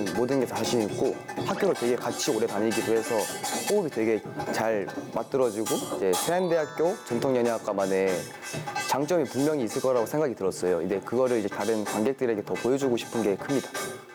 모든 게 자신 있고 학교를 되게 같이 오래 다니기도 해서 호흡이 되게 잘 맞들어지고 이제 세안대학교 전통연예학과만의 장점이 분명히 있을 거라고 생각이 들었어요. 근데 그거를 이제 다른 관객들에게 더 보여주고 싶은 게 큽니다.